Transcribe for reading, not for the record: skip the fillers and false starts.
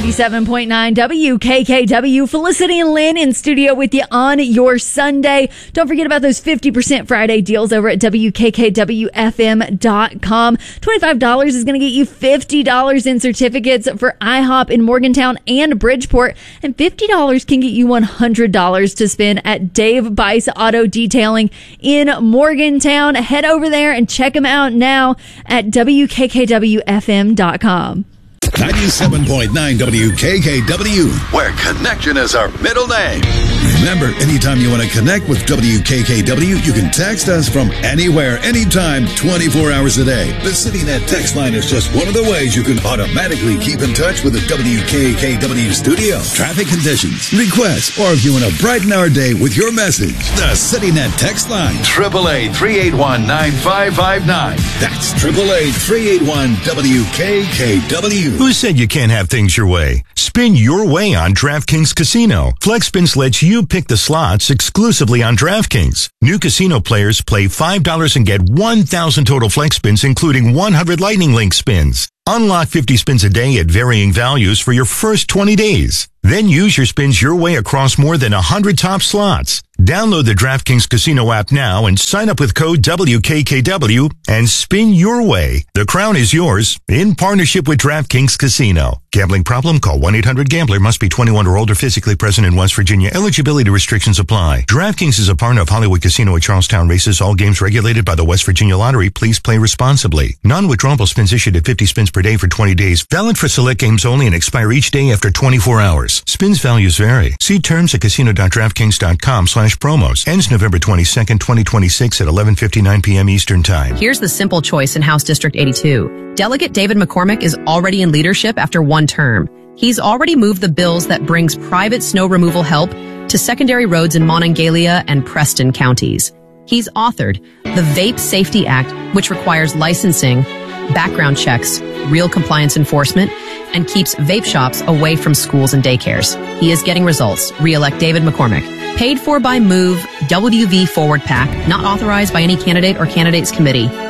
97.9 WKKW. Felicity and Lynn in studio with you on your Sunday. Don't forget about those 50% Friday deals over at WKKWFM.com. $25 is going to get you $50 in certificates for IHOP in Morgantown and Bridgeport. And $50 can get you $100 to spend at Dave Bice Auto Detailing in Morgantown. Head over there and check them out now at WKKWFM.com. 97.9 WKKW, where connection is our middle name. Remember, anytime you want to connect with WKKW, you can text us from anywhere, anytime, 24 hours a day. The CityNet text line is just one of the ways you can automatically keep in touch with the WKKW studio. Traffic conditions, requests, or if you want to brighten our day with your message, the CityNet text line, 888-381-9559. That's 888-381-WKKW. Who said you can't have things your way? Spin your way on DraftKings Casino. FlexSpins lets you pick the slots exclusively on DraftKings. New casino players play $5 and get 1,000 total flex spins, including 100 Lightning Link spins. Unlock 50 spins a day at varying values for your first 20 days. Then use your spins your way across more than 100 top slots. Download the DraftKings Casino app now and sign up with code WKKW and spin your way. The crown is yours in partnership with DraftKings Casino. Gambling problem? Call 1-800-GAMBLER. Must be 21 or older, physically present in West Virginia. Eligibility restrictions apply. DraftKings is a partner of Hollywood Casino at Charlestown Races. All games regulated by the West Virginia Lottery. Please play responsibly. Non-withdrawable spins issued at 50 spins per day for 20 days. Valid for select games only and expire each day after 24 hours. Spins values vary. See terms at casino.draftkings.com/promos. Ends November 22nd, 2026 at 11:59 p.m. Eastern Time. Here's the simple choice in House District 82. Delegate David McCormick is already in leadership after one term. He's already moved the bills that brings private snow removal help to secondary roads in Monongalia and Preston counties. He's authored the Vape Safety Act, which requires licensing, background checks, real compliance enforcement, and keeps vape shops away from schools and daycares. He is getting results. Re-elect David McCormick. Paid for by Move WV Forward PAC, not authorized by any candidate or candidates committee.